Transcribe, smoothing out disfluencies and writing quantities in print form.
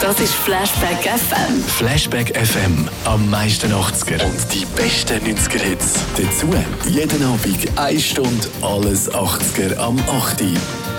Das ist Flashback FM. Flashback FM, am meisten 80er und die besten 90er Hits. Dazu jeden Abend 1 Stunde alles 80er am 8.